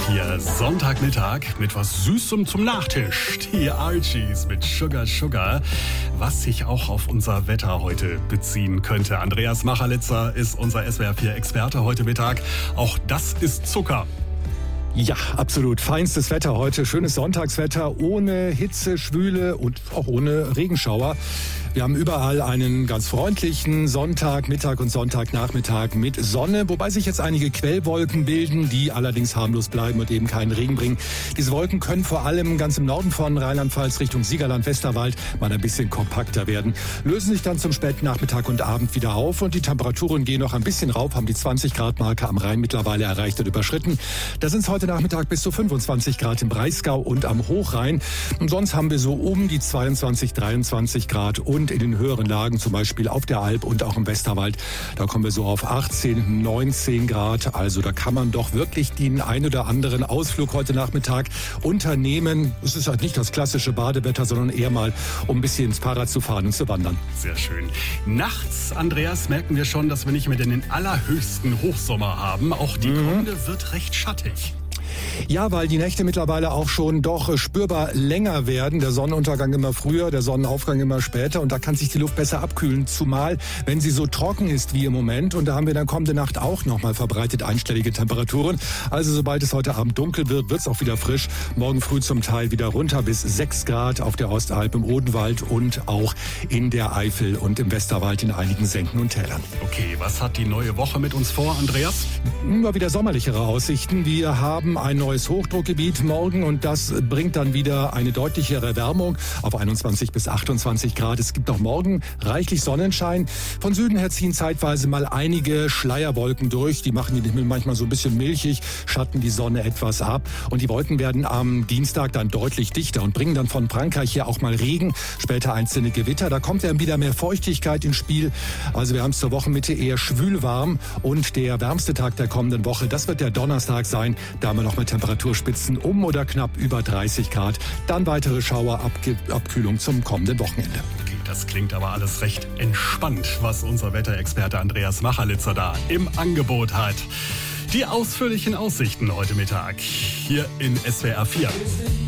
4. Sonntagmittag mit was Süßem zum Nachtisch. Die Archies mit Sugar Sugar, was sich auch auf unser Wetter heute beziehen könnte. Andreas Machalitzer ist unser SWR 4 Experte heute Mittag. Auch das ist Zucker. Ja, absolut. Feinstes Wetter heute. Schönes Sonntagswetter ohne Hitze, Schwüle und auch ohne Regenschauer. Wir haben überall einen ganz freundlichen Sonntagmittag und Sonntagnachmittag mit Sonne, wobei sich jetzt einige Quellwolken bilden, die allerdings harmlos bleiben und eben keinen Regen bringen. Diese Wolken können vor allem ganz im Norden von Rheinland-Pfalz Richtung Siegerland, Westerwald mal ein bisschen kompakter werden, lösen sich dann zum Spätnachmittag und Abend wieder auf und die Temperaturen gehen noch ein bisschen rauf, haben die 20 Grad Marke am Rhein mittlerweile erreicht und überschritten. Da sind es heute Nachmittag bis zu 25 Grad im Breisgau und am Hochrhein. Und sonst haben wir so um die 22, 23 Grad und in den höheren Lagen, zum Beispiel auf der Alp und auch im Westerwald, da kommen wir so auf 18, 19 Grad. Also da kann man doch wirklich den ein oder anderen Ausflug heute Nachmittag unternehmen. Es ist halt nicht das klassische Badewetter, sondern eher mal, um ein bisschen ins Fahrrad zu fahren und zu wandern. Sehr schön. Nachts, Andreas, merken wir schon, dass wir nicht mehr den allerhöchsten Hochsommer haben. Auch die Runde wird recht schattig. Ja, weil die Nächte mittlerweile auch schon doch spürbar länger werden. Der Sonnenuntergang immer früher, der Sonnenaufgang immer später. Und da kann sich die Luft besser abkühlen. Zumal, wenn sie so trocken ist wie im Moment. Und da haben wir dann kommende Nacht auch nochmal verbreitet einstellige Temperaturen. Also sobald es heute Abend dunkel wird, wird es auch wieder frisch. Morgen früh zum Teil wieder runter bis 6 Grad auf der Ostalb, im Odenwald und auch in der Eifel und im Westerwald in einigen Senken und Tälern. Okay, was hat die neue Woche mit uns vor, Andreas? Immer wieder sommerlichere Aussichten. Wir haben ein neues Hochdruckgebiet morgen und das bringt dann wieder eine deutlichere Erwärmung auf 21 bis 28 Grad. Es gibt auch morgen reichlich Sonnenschein. Von Süden her ziehen zeitweise mal einige Schleierwolken durch. Die machen den Himmel manchmal so ein bisschen milchig, schatten die Sonne etwas ab. Und die Wolken werden am Dienstag dann deutlich dichter und bringen dann von Frankreich her auch mal Regen, später einzelne Gewitter. Da kommt dann wieder mehr Feuchtigkeit ins Spiel. Also wir haben es zur Wochenmitte eher schwül warm und der wärmste Tag der kommenden Woche, das wird der Donnerstag sein. Da haben wir noch mit Temperaturspitzen um oder knapp über 30 Grad. Dann weitere Schauerabkühlung zum kommenden Wochenende. Okay, das klingt aber alles recht entspannt, was unser Wetterexperte Andreas Machalitzer da im Angebot hat. Die ausführlichen Aussichten heute Mittag hier in SWR 4.